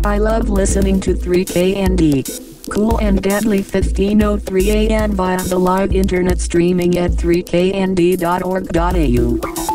I love listening to 3KND. Cool and deadly 15:03 a.m. via the live internet streaming at 3knd.org.au.